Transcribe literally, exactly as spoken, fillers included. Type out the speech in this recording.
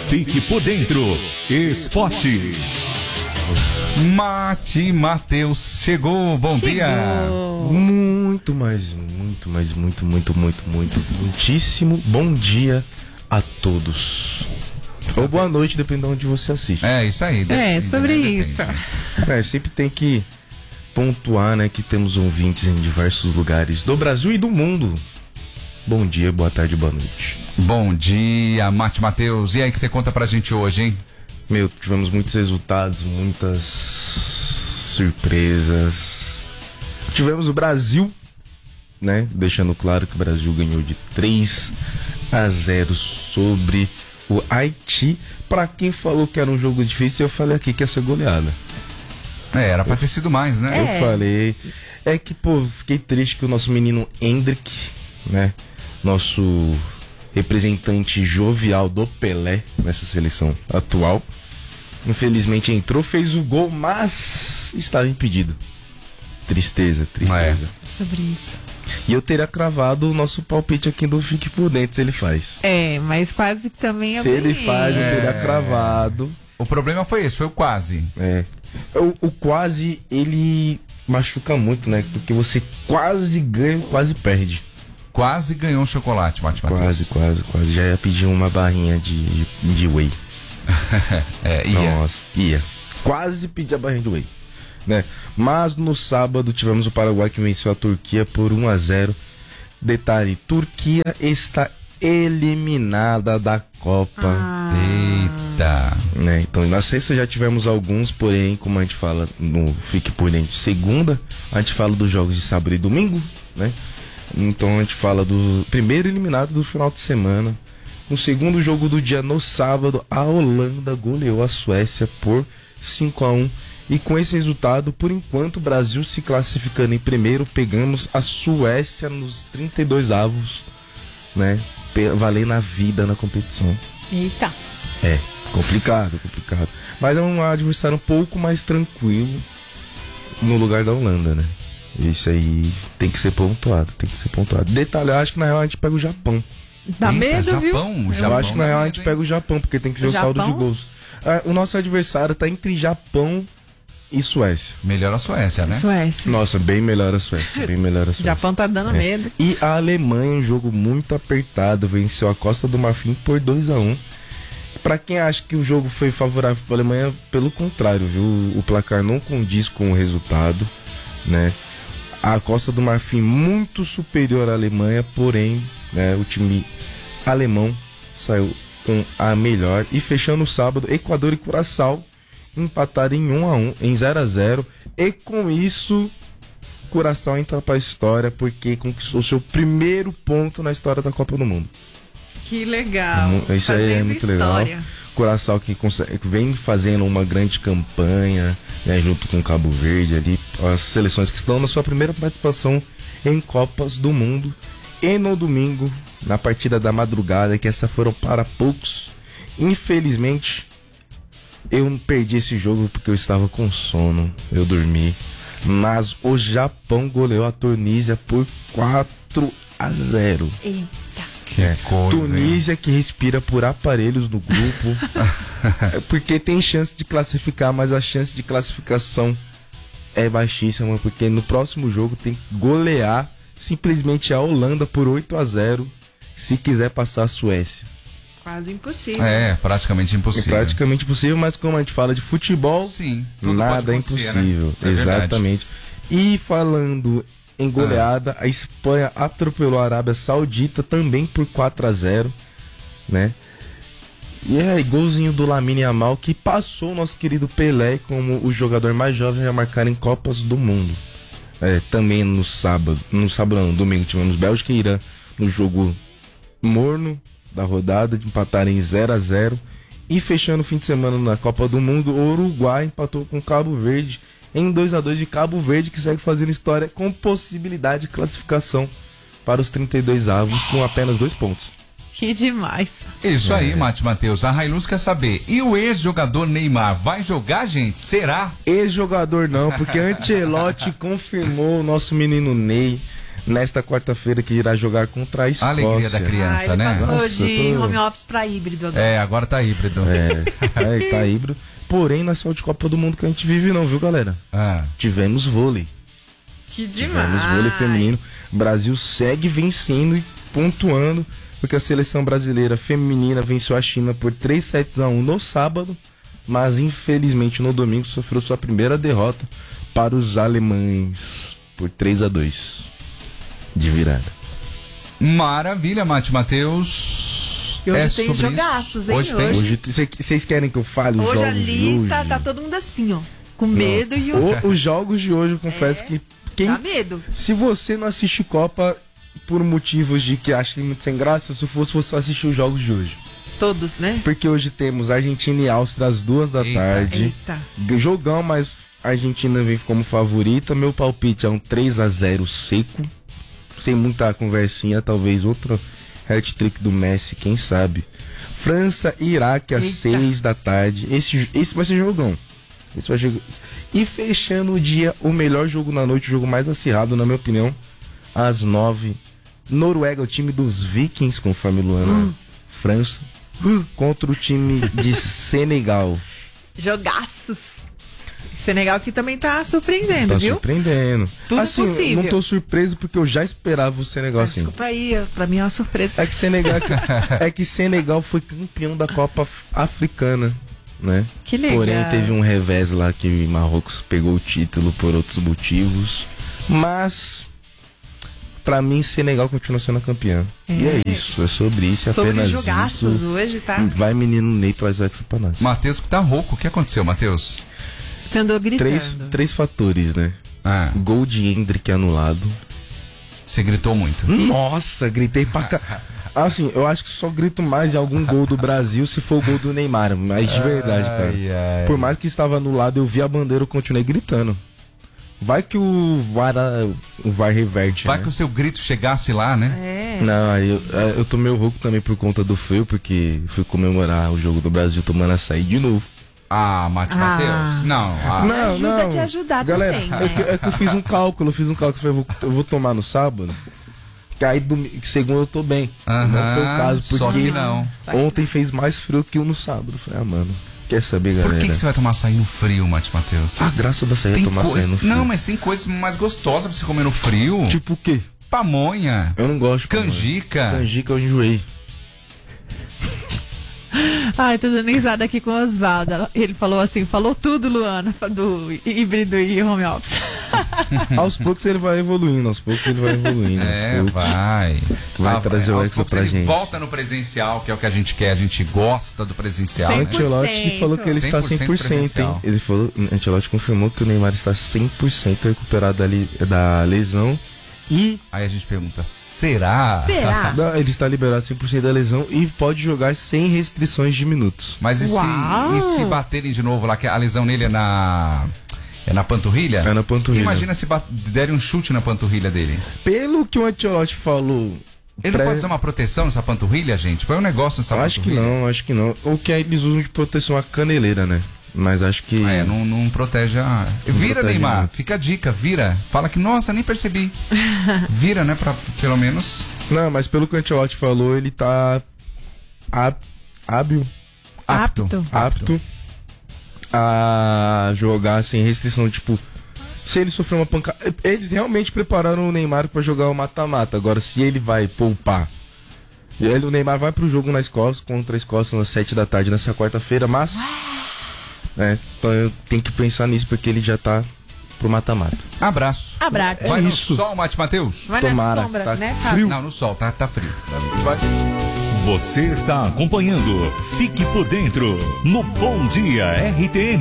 Fique por dentro. Esporte. Mate Matheus chegou. Bom chegou. dia. Muito mais, muito mais, muito, muito, muito, muito, muitíssimo bom dia a todos. Ou boa noite, dependendo de onde você assiste. É, isso aí. Depende, é, sobre né? isso. É, sempre tem que pontuar, né, que temos ouvintes em diversos lugares do Brasil e do mundo. Bom dia, boa tarde, boa noite. Bom dia, Mate Matheus. E aí, que você conta pra gente hoje, hein? Meu, tivemos muitos resultados, muitas surpresas. Tivemos o Brasil, né? Deixando claro que o Brasil ganhou de três a zero sobre o Haiti. Pra quem falou que era um jogo difícil, eu falei aqui que ia ser goleada. É, era pra ter sido mais, né? Eu é. falei. É que, pô, fiquei triste que o nosso menino Hendrick, né? Nosso representante jovial do Pelé nessa seleção atual, infelizmente entrou, fez o gol, mas estava impedido. Tristeza, tristeza. É. Sobre isso. E eu teria cravado o nosso palpite aqui do Fique por Dentro se ele faz. É, mas quase também é. Se ele faz, eu teria é... cravado. O problema foi esse, foi o quase. É. O, o quase, ele machuca muito, né? Porque você quase ganha, quase perde. Quase ganhou um chocolate, Mate Matheus. Quase, quase, quase. Já ia pedir uma barrinha de, de whey. É, ia. Nossa, ia. Quase pedi a barrinha de whey, né? Mas no sábado tivemos o Paraguai que venceu a Turquia por um a zero. Detalhe, Turquia está eliminada da Copa. Ah. Eita. Né? Então na sexta já tivemos alguns, porém, como a gente fala no Fique por Dentro segunda, a gente fala dos jogos de sábado e domingo, né? Então a gente fala do primeiro eliminado do final de semana. No segundo jogo do dia, no sábado, a Holanda goleou a Suécia por cinco a um. E com esse resultado, por enquanto, o Brasil se classificando em primeiro, pegamos a Suécia nos trinta e dois avos, né? Valendo a vida na competição. Eita! É, complicado, complicado. Mas é um adversário um pouco mais tranquilo no lugar da Holanda, né? Isso aí tem que ser pontuado, tem que ser pontuado. Detalhe, eu acho que na real a gente pega o Japão. Dá Eita, medo, Japão, viu? O Japão, eu acho que na real a gente hein? pega o Japão, porque tem que ver o, o saldo de gols. Ah, o nosso adversário tá entre Japão e Suécia. Melhor a Suécia, né? Suécia. Nossa, bem melhor a Suécia, bem melhor a Suécia. Japão tá dando é. medo. E a Alemanha, um jogo muito apertado, venceu a Costa do Marfim por dois a um. Pra quem acha que o jogo foi favorável para a Alemanha, pelo contrário, viu? O placar não condiz com o resultado, né? A Costa do Marfim muito superior à Alemanha, porém, né, o time alemão saiu com a melhor. E fechando o sábado, Equador e Curaçao empataram em um a um, em zero a zero. E com isso, Curaçao entra para a história porque conquistou seu primeiro ponto na história da Copa do Mundo. Que legal. Isso aí é muito história. legal. Curaçao que, consegue, que vem fazendo uma grande campanha, né, junto com Cabo Verde ali, as seleções que estão na sua primeira participação em Copas do Mundo. E no domingo, na partida da madrugada, que essa foram para poucos, infelizmente eu perdi esse jogo porque eu estava com sono, eu dormi, mas o Japão goleou a Tunísia por quatro a zero. Eita. Que é. coisa, Tunísia hein? Que respira por aparelhos no grupo. Porque tem chance de classificar, mas a chance de classificação é baixíssima, porque no próximo jogo tem que golear simplesmente a Holanda por oito a zero se quiser passar a Suécia. Quase impossível. É, praticamente impossível. É praticamente impossível, mas como a gente fala de futebol, sim, tudo nada é impossível. Né? É exatamente. Verdade. E falando em goleada, ah. a Espanha atropelou a Arábia Saudita também por quatro a zero, né? E é golzinho do Lamine Yamal, que passou o nosso querido Pelé como o jogador mais jovem a marcar em Copas do Mundo. É, também no sábado, no sábado não, no domingo tivemos Bélgica e Irã no jogo morno da rodada, de empatar em zero a zero. E fechando o fim de semana na Copa do Mundo, o Uruguai empatou com Cabo Verde em dois a dois de Cabo Verde, que segue fazendo história com possibilidade de classificação para os trinta e dois avos com apenas dois pontos. Que demais. Isso é. aí, Mate Matheus. A Hilux quer saber, e o ex-jogador Neymar vai jogar, gente? Será? Ex-jogador não, porque Ancelotti confirmou o nosso menino Ney, nesta quarta-feira que irá jogar contra a A Escócia. alegria da Ah, criança, ele né? passou Nossa, de eu tô- home office pra híbrido agora. É, agora tá híbrido. É, é, tá híbrido. Porém, não é só de Copa do Mundo que a gente vive não, viu, galera? Ah, Tivemos vôlei. Que demais. Tivemos vôlei feminino. O Brasil segue vencendo e pontuando, porque a seleção brasileira feminina venceu a China por três sets a um no sábado, mas infelizmente no domingo sofreu sua primeira derrota para os alemães por três a dois de virada. maravilha, Mate Matheus. E hoje é tem sobre jogaços, isso. hein, Hoje tem. hoje. Hoje, vocês querem que eu fale os Hoje jogos a de lista hoje? tá todo mundo assim, ó. Com medo e o... O- os jogos de hoje, eu confesso É, que quem, Dá medo. se você não assiste Copa por motivos de que acha que é muito sem graça, se fosse você assistir os jogos de hoje. Todos, né? Porque hoje temos Argentina e Áustria às duas da Eita. tarde. Eita. Jogão, mas a Argentina vem como favorita. Meu palpite é um três a zero seco. Sem muita conversinha, talvez outro hat-trick do Messi, quem sabe. França e Iraque às Eita. seis da tarde. Esse, esse vai ser jogão. Esse vai ser... E fechando o dia, o melhor jogo na noite, o jogo mais acirrado, na minha opinião, às nove. Noruega, o time dos Vikings, conforme Luana. França. Contra o time de Senegal. Jogaços. Senegal que também tá surpreendendo, Tá viu? surpreendendo. Tudo assim, eu possível. não tô surpreso porque eu já esperava o Senegal Ah, assim. desculpa aí, pra mim é uma surpresa. É que Senegal, é que Senegal foi campeão da Copa Af- Africana, né? Que legal. Porém, teve um revés lá que Marrocos pegou o título por outros motivos. Mas, pra mim, Senegal continua sendo a campeã. É. E é isso, é sobre isso, é Sobre apenas jogaços isso. hoje, tá? Vai, menino Ney, traz o Hexa pra nós. Matheus que tá rouco. O que aconteceu, Matheus? Você andou gritando. Três, três fatores, né? Ah, Gol de Hendrick anulado. você gritou muito. Nossa, gritei pra cá. Assim, eu acho que só grito mais em algum gol do Brasil se for o gol do Neymar. Mas de verdade, cara. Ai, ai. Por mais que estava anulado, eu vi a bandeira, eu continuei gritando. Vai que o VAR, o VAR reverte, Vai né? que o seu grito chegasse lá, né? É. Não, aí eu, eu tô meio rouco também por conta do frio, porque fui comemorar o jogo do Brasil tomando açaí de novo. Ah, Mate Ah. Matheus. Não, ah, Não, Ajuda não. te ajudar Galera, também, é, né? que, é que eu fiz um cálculo, eu fiz um cálculo, eu falei, eu vou, eu vou tomar no sábado, que aí domingo, segunda eu tô bem. Aham, Não foi o caso, só porque que não. ontem fez mais frio que o no sábado. Eu falei, ah, mano, quer saber, galera? Por que, que você vai tomar açaí no frio, Mate Matheus? Ah, graça da açaí é Tem tomar coisa... açaí no frio. Não, mas tem coisas mais gostosas pra você comer no frio. Tipo o quê? Pamonha, Eu não gosto. de canjica. Canjica eu enjoei. Ai, tô dando risada aqui com o Osvaldo. Ele falou assim, falou tudo, Luana, do híbrido e home office. Aos poucos ele vai evoluindo, aos poucos ele vai evoluindo. aos É, poucos. vai. Vai Ah, trazer o aos Hexa poucos pra ele gente. volta no presencial, que é o que a gente quer. A gente gosta do presencial, O né? cem por cento. Ancelotti falou que ele está cem por cento, hein? presencial. Ele falou, o Ancelotti confirmou que o Neymar está cem por cento recuperado da, li- da lesão e Aí a gente pergunta, será? Será? não, ele está liberado cem por cento da lesão e pode jogar sem restrições de minutos. Mas e se, Uau! e se baterem de novo lá, que a lesão nele é na... É na panturrilha? É na panturrilha. Imagina se bat- derem um chute na panturrilha dele. Pelo que o Ancelotti falou, Ele pré- não pode usar uma proteção nessa panturrilha, gente? Põe um negócio nessa acho que panturrilha. não, acho que não. O que eles usam de proteção a caneleira, né? Mas acho que É, não, não protege a... Vira, protege Neymar. muito. Fica a dica, vira. Fala que, nossa, nem percebi. Vira, né, pra pelo menos... não, mas pelo que o Ancelotti falou, ele tá há- hábil, Apto. Apto. apto a jogar sem restrição, tipo, se ele sofrer uma pancada, eles realmente prepararam o Neymar pra jogar o mata-mata. Agora, se ele vai poupar, ele, o Neymar vai pro jogo na Escócia contra a Escócia às sete da tarde nessa quarta-feira, mas é, então eu tenho que pensar nisso porque ele já tá pro mata-mata. Abraço. Abraço. Vai no isso. sol, Mate Matheus? Vai Tomara, na sombra, tá né, Fábio? frio. Não, no sol, tá, tá frio. Vai. Você está acompanhando Fique por Dentro no Bom Dia R T M.